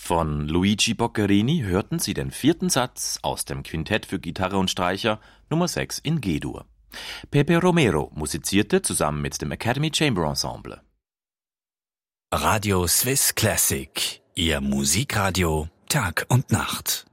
Von Luigi Boccherini hörten Sie den 4. Satz aus dem Quintett für Gitarre und Streicher Nummer 6 in G-Dur. Pepe Romero musizierte zusammen mit dem Academy Chamber Ensemble. Radio Swiss Classic, Ihr Musikradio Tag und Nacht.